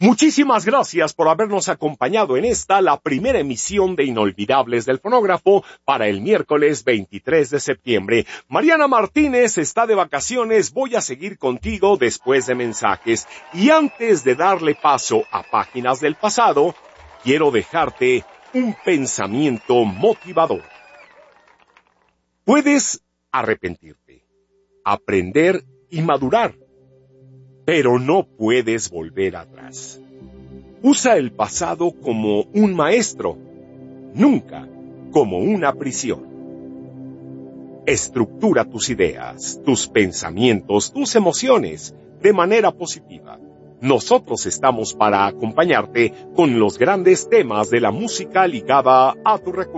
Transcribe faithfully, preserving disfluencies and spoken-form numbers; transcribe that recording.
Muchísimas gracias por habernos acompañado en esta, la primera emisión de Inolvidables del Fonógrafo para el miércoles veintitrés de septiembre. Mariana Martínez está de vacaciones, voy a seguir contigo después de mensajes. Y antes de darle paso a páginas del pasado, quiero dejarte un pensamiento motivador. Puedes arrepentirte, aprender y madurar, pero no puedes volver atrás. Usa el pasado como un maestro, nunca como una prisión. Estructura tus ideas, tus pensamientos, tus emociones de manera positiva. Nosotros estamos para acompañarte con los grandes temas de la música ligada a tu recuerdo.